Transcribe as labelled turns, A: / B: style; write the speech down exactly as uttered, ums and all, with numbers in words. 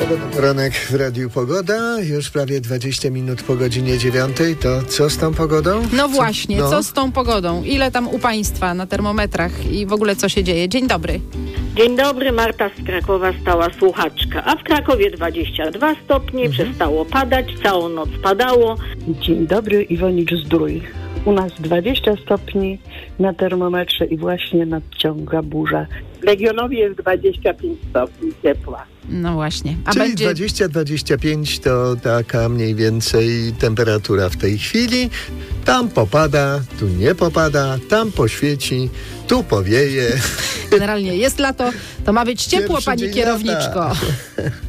A: Poranek w Radiu Pogoda, już prawie dwadzieścia minut po godzinie dziewiątej. To co z tą pogodą?
B: No właśnie,
A: co, no?
B: co z tą pogodą? Ile tam u Państwa na termometrach i w ogóle co się dzieje? Dzień dobry.
C: Dzień dobry, Marta z Krakowa, stała słuchaczka. A w Krakowie dwadzieścia dwa stopnie, mhm. przestało padać, całą noc padało.
D: Dzień dobry, Iwonicz Zdrój. U nas dwadzieścia stopni na termometrze i właśnie nadciąga burza.
E: W Legionowie jest dwadzieścia pięć stopni ciepła.
B: No właśnie. A
A: Czyli
B: będzie...
A: dwadzieścia dwadzieścia pięć to taka mniej więcej temperatura w tej chwili. Tam popada, tu nie popada, tam poświeci, tu powieje.
B: Generalnie jest lato, to ma być ciepło,
A: Pierwszy
B: pani
A: dzień
B: kierowniczko.
A: lata.